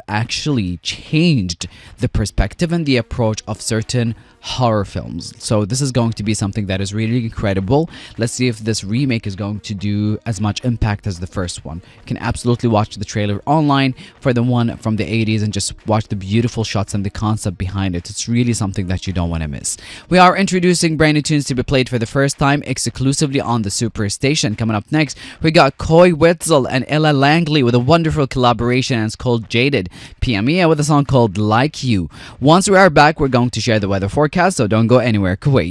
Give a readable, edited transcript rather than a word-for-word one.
actually changed the perspective and the approach of certain horror films. So this is going to be something that is really incredible. Let's see if this remake is going to do as much impact as the first one. You can absolutely watch the trailer online for the one from the 80s and just watch the beautiful shots and the concept behind it. It's really something that you don't want to miss. We are introducing brand new tunes to be played for the first time exclusively on the Superstation. Coming up next, we got Coy Wetzel and Ella Langley with a wonderful collaboration, and it's called Jaded. Piamia with a song called Like You. Once we are back, we're going to share the weather forecast, so don't go anywhere. Kuwait.